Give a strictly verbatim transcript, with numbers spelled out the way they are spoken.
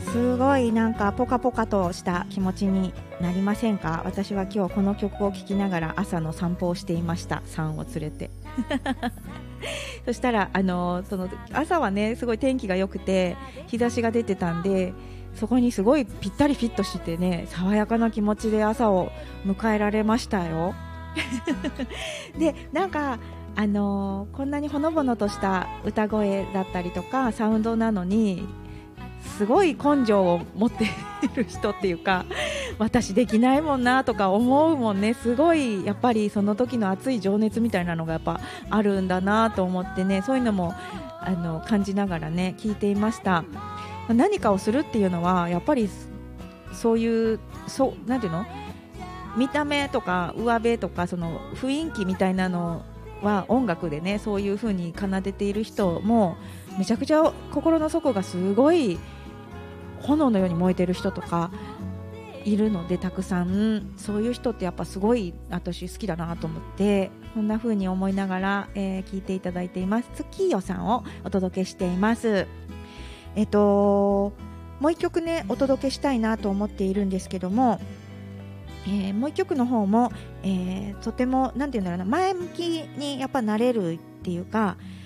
すごいなんかポカポカとした気持ちになりませんか？私は今日この曲を聴きながら朝の散歩をしていました。さんを連れてそしたらあのその朝はねすごい天気が良くて日差しが出てたんで、そこにすごいぴったりフィットしてね、爽やかな気持ちで朝を迎えられましたよでなんかあのーこんなにほのぼのとした歌声だったりとかサウンドなのにすごい根性を持っている人っていうか、私できないもんなとか思うもんね。すごいやっぱりその時の熱い情熱みたいなのがやっぱあるんだなと思ってね、そういうのもあの感じながらね聞いていました。何かをするっていうのはやっぱりそういうそうなんていうの、見た目とか上辺とかその雰囲気みたいなのは音楽でねそういう風に奏でている人もめちゃくちゃ心の底がすごい炎のように燃えてる人とかいるので、たくさんそういう人ってやっぱすごい私好きだなと思って、こんな風に思いながら、えー、聞いていただいています。月夜さんをお届けしています。えっともう一曲ねお届けしたいなと思っているんですけども、えー、もう一曲の方も、えー、とてもなんていうんだろうな、前向きにやっぱなれるっていうか、